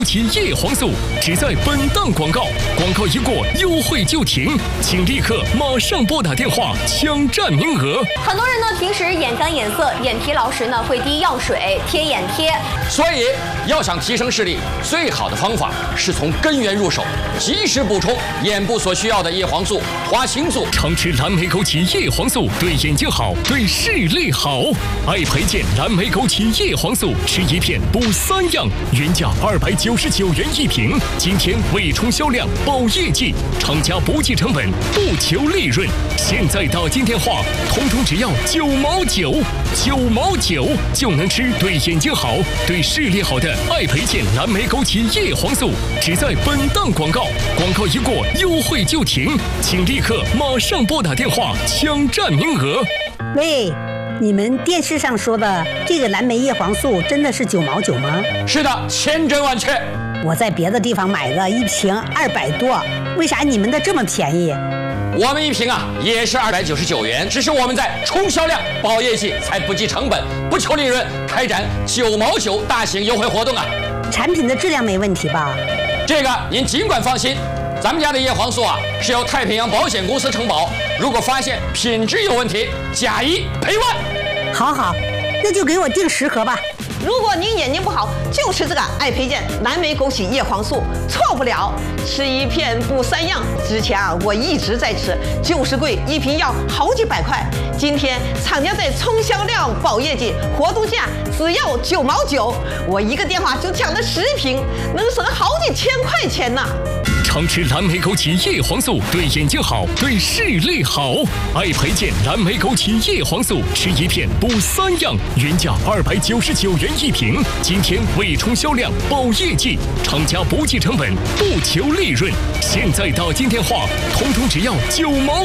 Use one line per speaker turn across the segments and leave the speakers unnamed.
其叶黄素只在本档广告，广告一过，优惠就停，请立刻马上拨打电话抢占名额。
很多人呢，平时眼干眼涩、眼疲劳时呢，会滴药水贴眼贴。
所以要想提升视力，最好的方法是从根源入手，及时补充眼部所需要的叶黄素、花青素。
常吃蓝莓枸杞叶黄素对眼睛好，对视力好。爱培健蓝莓枸杞叶黄素，吃一片补3样，原价299元一瓶，今天为冲销量保业绩，厂家不计成本，不求利润。现在打进电话，通通只要9毛9，9毛9就能吃对眼睛好、对视力好的爱培健蓝莓枸杞叶黄素，只在本档广告，广告一过，优惠就停，请立刻马上拨打电话抢占名额。
喂，你们电视上说的这个蓝莓叶黄素真的是9毛9吗？
是的，千真万确。
我在别的地方买的一瓶200多，为啥你们的这么便宜？
我们一瓶也是299元，只是我们在冲销量保业绩，才不计成本，不求利润，开展9毛9大型优惠活动
产品的质量没问题吧？
这个您尽管放心，咱们家的叶黄素是由太平洋保险公司承保，如果发现品质有问题，假一赔万。
好，那就给我订10盒吧。
如果您眼睛不好，就吃这个爱培健蓝莓枸杞叶黄素，错不了。吃一片补3样，之前我一直在吃，就是贵，一瓶要好几百块。今天厂家在冲销量保业绩，活动价只要9毛9，我一个电话就抢了10瓶，能省好几千块钱呢。
常吃蓝莓枸杞叶黄素对眼睛好，对视力好。爱培健蓝莓枸杞叶黄素，吃一片补3样，原价299元一瓶，今天为冲销量保业绩，厂家不计成本，不求利润。现在打进电话，通通只要9毛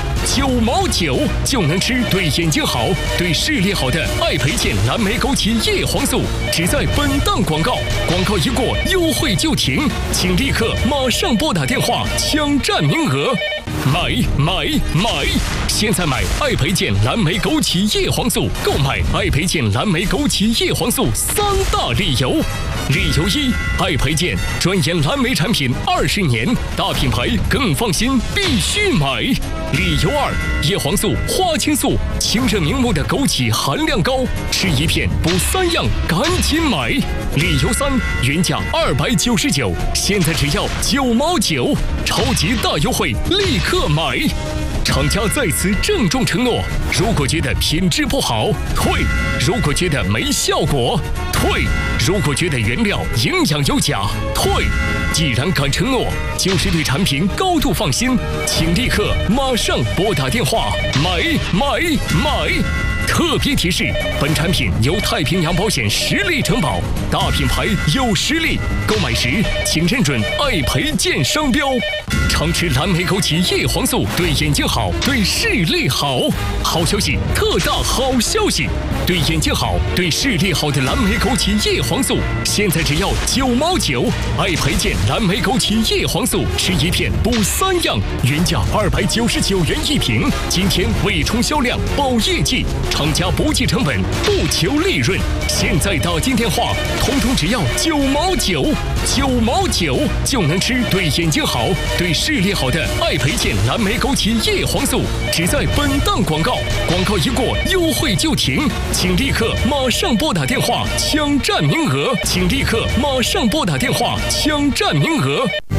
9，9毛9就能吃对眼睛好、对视力好的爱培健蓝莓枸杞叶黄素，只在本档广告，广告一过，优惠就停，请立刻马上拨打电话抢占名额。买！现在买爱培健蓝莓枸杞叶黄素，购买爱培健蓝莓枸杞叶黄素3大理由。理由1，爱培健专研蓝莓产品20年，大品牌更放心，必须买。理由2，叶黄素、花青素，清热明目的枸杞含量高，吃一片补3样，赶紧买。理由3，原价299，现在只要9毛9，超级大优惠，立刻买。厂家在此郑重承诺，如果觉得品质不好，退；如果觉得没效果，退；如果觉得原料营养有假，退。既然敢承诺，就是对产品高度放心，请立刻马上拨打电话买！特别提示：本产品由太平洋保险实力承保，大品牌有实力，购买时请认准爱培健商标。常吃蓝莓枸杞叶黄素对眼睛好，对视力好。好消息，特大好消息！对眼睛好、对视力好的蓝莓枸杞叶黄素，现在只要9毛9。爱培健蓝莓枸杞叶黄素，吃一片补3样，原价299元一瓶，今天为冲销量保业绩，厂家不计成本，不求利润。现在打进电话，通通只要9毛9，9毛9就能吃对眼睛好、对视力好的爱培健蓝莓枸杞叶黄素，只在本档广告，广告一过，优惠就停，请立刻马上拨打电话抢占名额，请立刻马上拨打电话抢占名额。